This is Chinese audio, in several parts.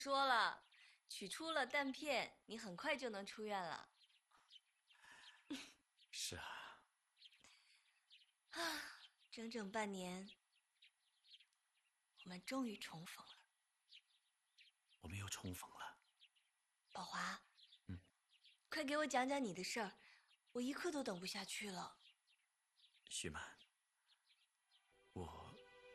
说了，取出了弹片，你很快就能出院了。 是啊， 整整半年，我们终于重逢了。 我们又重逢了。 宝华，快给我讲讲你的事儿，我一刻都等不下去了。 徐曼，我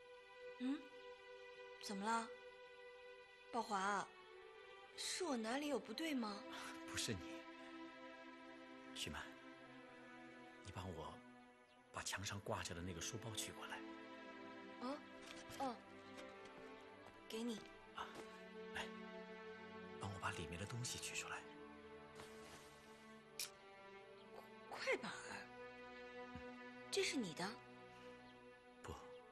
怎么了？宝华，是我哪里有不对吗？ 不是你，徐曼，你帮我把墙上挂着的那个书包取过来。 给你。 来，帮我把里面的东西取出来。 快板儿，这是你的？ 不，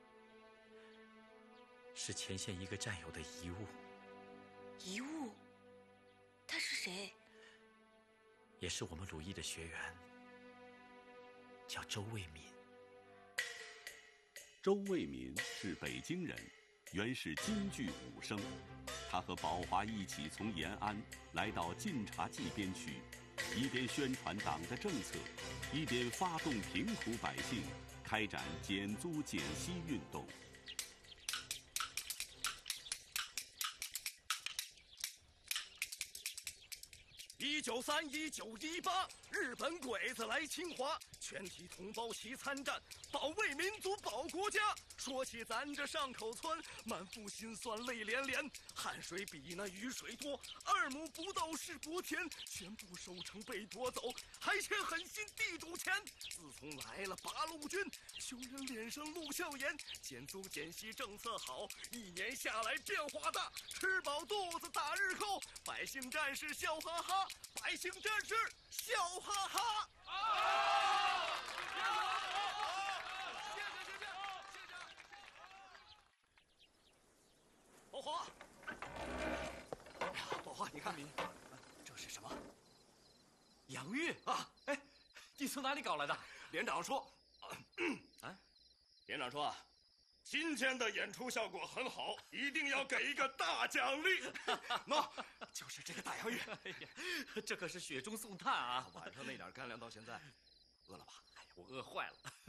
是前线一个战友的遗物。 遗物？他是谁？ 也是我们鲁艺的学员，叫周卫民。 周卫民是北京人，原是京剧武生。他和宝华一起从延安来到晋察冀边区，一边宣传党的政策，一边发动贫苦百姓开展减租减息运动。 1931、1918，日本鬼子来侵华，全体同胞齐参战，保卫民族，保国家。说起咱这上口村，满腹心酸泪连连，汗水比那雨水多，2亩不到是国田，全部收成被夺走，还欠狠心地主钱。自从来了八路军，穷人脸上露笑颜，减租减息政策好，1年下来变化大，吃饱肚子打日扣，百姓战士笑哈哈，百姓战士笑哈哈。宝华，哎呀，宝华，你看，这是什么？ 洋芋啊！哎，你从哪里搞来的？ 连长说，连长说啊，今天的演出效果很好，一定要给一个大奖励。喏，就是这个大洋芋。 哎呀，这可是雪中送炭啊！ 晚上那点干粮到现在，饿了吧？ 哎呀，我饿坏了。